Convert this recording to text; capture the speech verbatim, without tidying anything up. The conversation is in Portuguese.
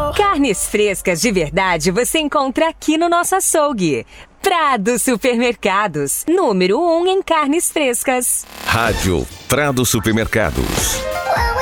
Carnes frescas de verdade você encontra aqui no nosso açougue. Prado Supermercados, número um em carnes frescas. Rádio Prado Supermercados.